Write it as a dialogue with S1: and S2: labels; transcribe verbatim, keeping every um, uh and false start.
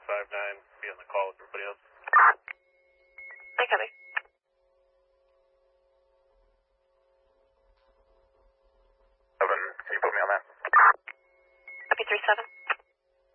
S1: five nine, be on the call with everybody else.
S2: Hi, Copy.